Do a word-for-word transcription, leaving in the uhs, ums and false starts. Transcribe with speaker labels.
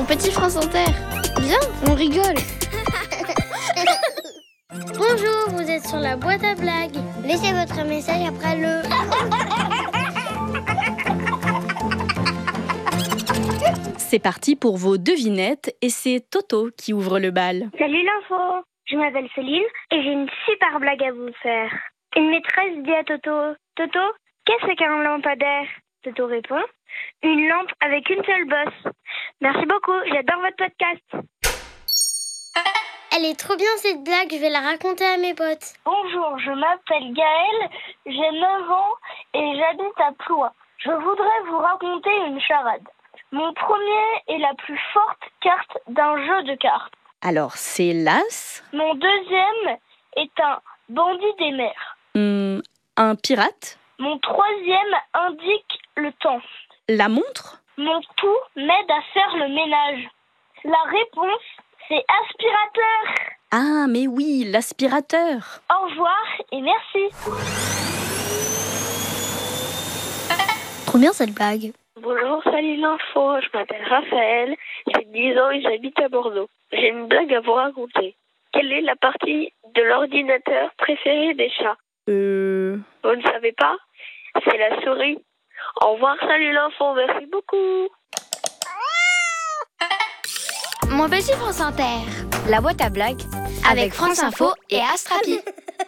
Speaker 1: Mon petit France Inter. Viens, on rigole.
Speaker 2: Bonjour, vous êtes sur la boîte à blagues. Laissez votre message après le...
Speaker 3: C'est parti pour vos devinettes et c'est Toto qui ouvre le bal.
Speaker 2: Salut l'info, je m'appelle Céline et j'ai une super blague à vous faire. Une maîtresse dit à Toto, Toto, qu'est-ce qu'un lampadaire? Toto répond, une lampe avec une seule bosse. Merci beaucoup, j'adore votre podcast. Elle est trop bien cette blague, je vais la raconter à mes potes. Bonjour, je m'appelle Gaëlle, j'ai neuf ans et j'habite à Ploie. Je voudrais vous raconter une charade. Mon premier est la plus forte carte d'un jeu de cartes.
Speaker 3: Alors, c'est l'as.
Speaker 2: Mon deuxième est un bandit des mers.
Speaker 3: Hum, un pirate.
Speaker 2: Mon troisième indique le temps.
Speaker 3: La montre.
Speaker 2: Mon tout m'aide à faire le ménage. La réponse, c'est aspirateur.
Speaker 3: Ah, mais oui, l'aspirateur.
Speaker 2: Au revoir et merci.
Speaker 1: Trop bien cette blague.
Speaker 4: Bonjour, salut l'info, je m'appelle Raphaël, j'ai dix ans et j'habite à Bordeaux. J'ai une blague à vous raconter. Quelle est la partie de l'ordinateur préférée des chats?
Speaker 3: Euh...
Speaker 4: Vous ne savez pas? C'est la souris. Au revoir, salut l'info, merci beaucoup.
Speaker 1: Mon petit France Inter. La boîte à blagues avec France Info et Astrapi.